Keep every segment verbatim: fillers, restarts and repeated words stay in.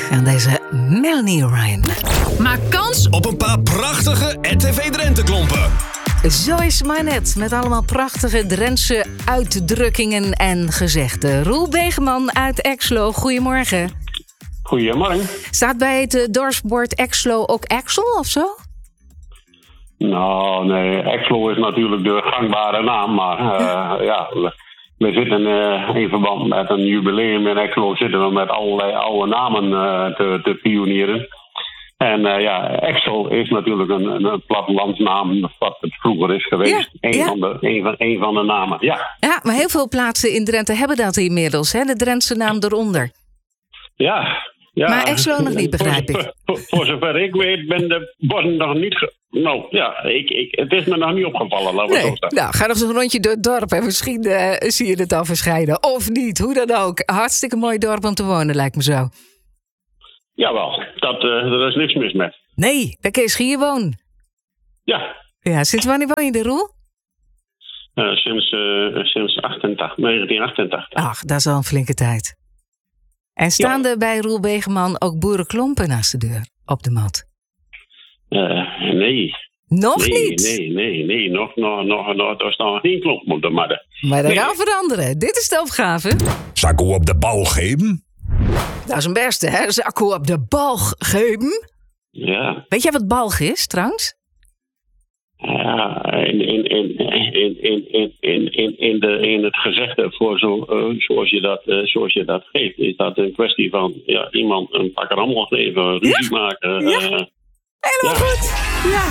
aan deze Melanie Ryan. Maak kans op een paar prachtige R T V Drenthe-klompen. Zo is het maar net, met allemaal prachtige Drentse uitdrukkingen en gezegden. Roel Begeman uit Exlo, goedemorgen. Goedemorgen. Staat bij het uh, dorpsbord Exlo ook Exel of zo? Nou, nee, Exlo is natuurlijk de gangbare naam, maar uh, ja, we, we zitten uh, in verband met een jubileum in Exlo zitten we met allerlei oude namen uh, te, te pionieren. En uh, ja, Exel is natuurlijk een, een plattelandsnaam wat het vroeger is geweest. Ja, een, ja. Van de, een, van, een van de namen, ja. Ja, maar heel veel plaatsen in Drenthe hebben dat inmiddels, hè? De Drentse naam eronder. Ja. Ja, maar Exlo nog niet, begrijp ik. Voor, voor, voor zover ik weet ben de borden nog niet... Ge- nou ja, ik, ik, het is me nog niet opgevallen, laten we nee. zo zeggen. Nou, ga nog eens een rondje door het dorp en misschien uh, zie je het al verschijnen. Of niet, hoe dan ook. Hartstikke mooi dorp om te wonen, lijkt me zo. Jawel, dat, uh, er is niks mis met. Nee, daar kun je skiën wonen. Ja. Ja, sinds wanneer woon je er, Roel? Uh, sinds uh, sinds achtentachtig, negentien achtentachtig. Ach, dat is al een flinke tijd. En staan ja. er bij Roel Begeman ook boerenklompen naast de deur, op de mat? Uh, nee. Nog nee, niet? Nee, nee, nee. Nog, nog, nog, nog, er staan geen klompen op de mat. Maar dat nee. gaat veranderen. Dit is de opgave. Zakko op de bal geven? Dat is een beste, hè? Zakko op de balg geven. Ja. Weet jij wat balg is, trouwens? Ja, in, in, in, in, in, in, in, in, in, de, in het gezegde voor zo, uh, zoals, je dat, uh, zoals je dat geeft, is dat een kwestie van ja, iemand een pak rammel geven, ruzie ja? maken. Ja, uh, helemaal ja. goed. Ja.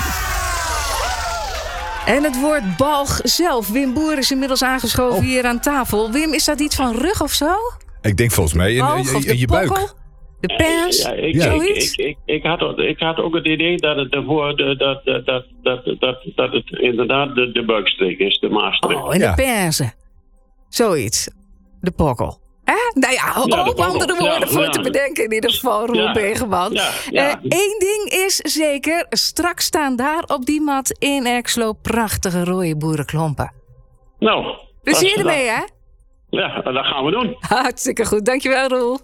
En het woord balg zelf. Wim Boer is inmiddels aangeschoven oh. hier aan tafel. Wim, is dat iets van rug of zo? Ik denk volgens mij in, balg, in, in, in je buik. Pokkel? De pers? Ja, ik, ja. ik, ik, ik, ik, had, ik had ook het idee dat het, ervoor, dat, dat, dat, dat, dat, dat, dat het inderdaad de, de buikstreek is, de maagstreek. Oh, en ja. de persen. Zoiets. De pokkel. Eh? Nou ja, ja op andere woorden ja, voor ja. te bedenken in ieder geval, Roel ja. Begeman. Ja, ja. Uh, Eén ding is zeker, straks staan daar op die mat in Exlo prachtige rode boerenklompen. Nou. Plezier ermee, hè? Ja, dat gaan we doen. Hartstikke goed, dankjewel, Roel.